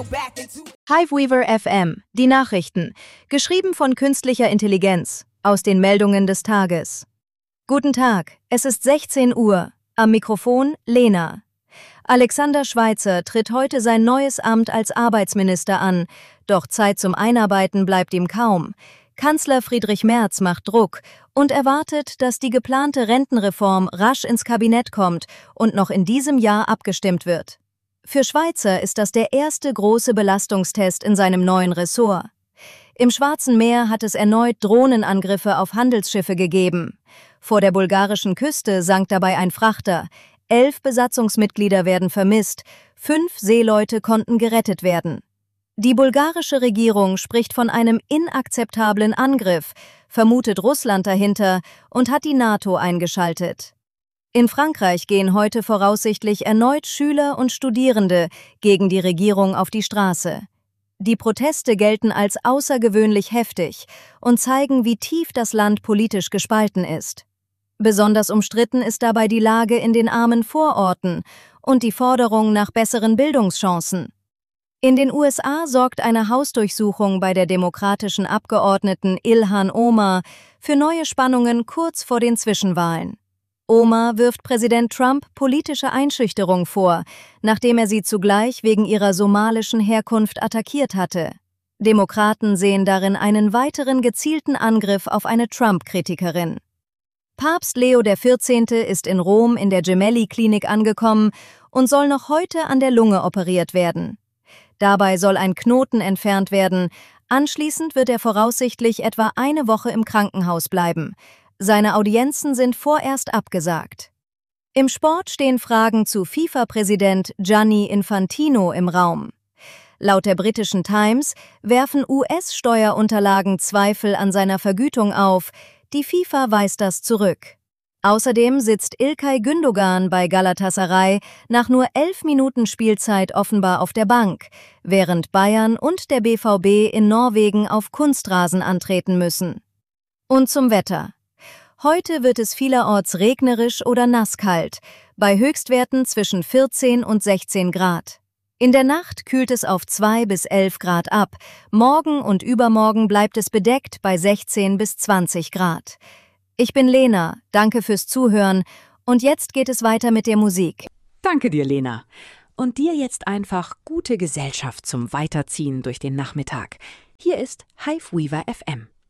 Hiveweaver FM, die Nachrichten, geschrieben von künstlicher Intelligenz, aus den Meldungen des Tages. Guten Tag, es ist 16 Uhr, am Mikrofon Lena. Alexander Schweitzer tritt heute sein neues Amt als Arbeitsminister an, doch Zeit zum Einarbeiten bleibt ihm kaum. Kanzler Friedrich Merz macht Druck und erwartet, dass die geplante Rentenreform rasch ins Kabinett kommt und noch in diesem Jahr abgestimmt wird. Für Schweitzer ist das der erste große Belastungstest in seinem neuen Ressort. Im Schwarzen Meer hat es erneut Drohnenangriffe auf Handelsschiffe gegeben. Vor der bulgarischen Küste sank dabei ein Frachter. 11 Besatzungsmitglieder werden vermisst, 5 Seeleute konnten gerettet werden. Die bulgarische Regierung spricht von einem inakzeptablen Angriff, vermutet Russland dahinter und hat die NATO eingeschaltet. In Frankreich gehen heute voraussichtlich erneut Schüler und Studierende gegen die Regierung auf die Straße. Die Proteste gelten als außergewöhnlich heftig und zeigen, wie tief das Land politisch gespalten ist. Besonders umstritten ist dabei die Lage in den armen Vororten und die Forderung nach besseren Bildungschancen. In den USA sorgt eine Hausdurchsuchung bei der demokratischen Abgeordneten Ilhan Omar für neue Spannungen kurz vor den Zwischenwahlen. Omar wirft Präsident Trump politische Einschüchterung vor, nachdem er sie zugleich wegen ihrer somalischen Herkunft attackiert hatte. Demokraten sehen darin einen weiteren gezielten Angriff auf eine Trump-Kritikerin. Papst Leo XIV. Ist in Rom in der Gemelli-Klinik angekommen und soll noch heute an der Lunge operiert werden. Dabei soll ein Knoten entfernt werden. Anschließend wird er voraussichtlich etwa eine Woche im Krankenhaus bleiben. Seine Audienzen sind vorerst abgesagt. Im Sport stehen Fragen zu FIFA-Präsident Gianni Infantino im Raum. Laut der britischen Times werfen US-Steuerunterlagen Zweifel an seiner Vergütung auf. Die FIFA weist das zurück. Außerdem sitzt İlkay Gündoğan bei Galatasaray nach nur 11 Minuten Spielzeit offenbar auf der Bank, während Bayern und der BVB in Norwegen auf Kunstrasen antreten müssen. Und zum Wetter. Heute wird es vielerorts regnerisch oder nasskalt, bei Höchstwerten zwischen 14 und 16 Grad. In der Nacht kühlt es auf 2 bis 11 Grad ab, morgen und übermorgen bleibt es bedeckt bei 16 bis 20 Grad. Ich bin Lena, danke fürs Zuhören und jetzt geht es weiter mit der Musik. Danke dir, Lena. Und dir jetzt einfach gute Gesellschaft zum Weiterziehen durch den Nachmittag. Hier ist Hiveweaver FM.